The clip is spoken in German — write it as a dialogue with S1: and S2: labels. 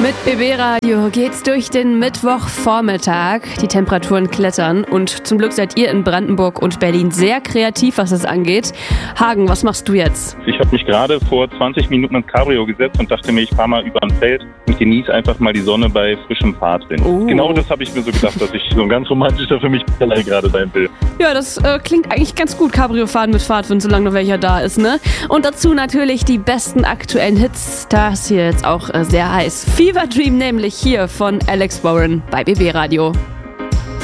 S1: Mit BB Radio geht's durch den Mittwochvormittag. Die Temperaturen klettern und zum Glück seid ihr in Brandenburg und Berlin sehr kreativ, was das angeht. Hagen, was machst du jetzt?
S2: Ich habe mich gerade vor 20 Minuten ins Cabrio gesetzt und dachte mir, ich fahre mal über ein Feld und genieße einfach mal die Sonne bei frischem Fahrtwind. Genau das habe ich mir so gedacht, dass ich so ein ganz romantischer für mich gerade sein will.
S1: Ja, das klingt eigentlich ganz gut, Cabrio fahren mit Fahrtwind, solange noch welcher da ist, ne? Und dazu natürlich die besten aktuellen Hits. Das hier jetzt auch sehr heiß. Fever Dream nämlich hier von Alex Warren bei BB Radio.